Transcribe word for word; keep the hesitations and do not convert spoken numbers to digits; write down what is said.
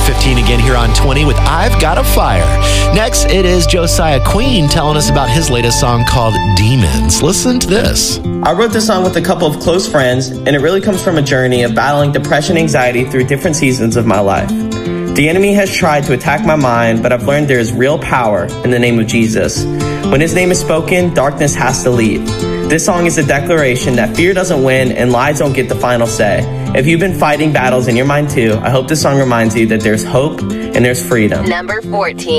fifteen again here on twenty with I've Got a Fire. Next, it is Josiah Queen telling us about his latest song called Demons. Listen to this. I wrote this song with a couple of close friends, and it really comes from a journey of battling depression and anxiety through different seasons of my life. The enemy has tried to attack my mind, but I've learned there is real power in the name of Jesus. When his name is spoken, darkness has to leave. This song is a declaration that fear doesn't win and lies don't get the final say. If you've been fighting battles in your mind too, I hope this song reminds you that there's hope and there's freedom. Number fourteen.